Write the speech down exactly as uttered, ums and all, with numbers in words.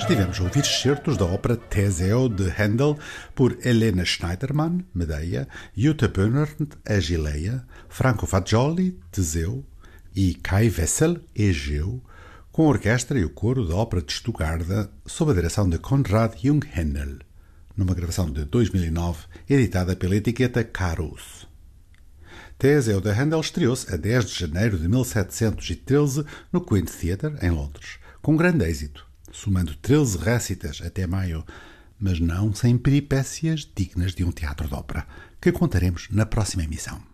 estivemos a ouvir excertos da ópera Teseo de Handel por Helena Schneiderman, Medea, Jutta Böhmernd, Agileia, Franco Fagioli, Teseu e Kai Wessel, Egeu, com a orquestra e o coro da ópera de Stuttgart, sob a direção de Konrad Jungheinl, numa gravação de dois mil e nove, editada pela etiqueta Carus. Teseo de Handel estreou-se a dez de janeiro de mil setecentos e treze no Queen's Theatre, em Londres, com grande êxito, somando treze récitas até maio, mas não sem peripécias dignas de um teatro de ópera, que contaremos na próxima emissão.